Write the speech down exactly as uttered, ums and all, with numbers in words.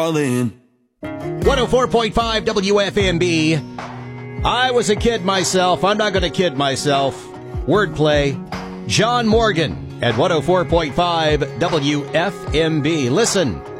Darling. one oh four point five W F M B. I was a kid myself. I'm not going to kid myself. Wordplay. John Morgan at one oh four point five W F M B. Listen.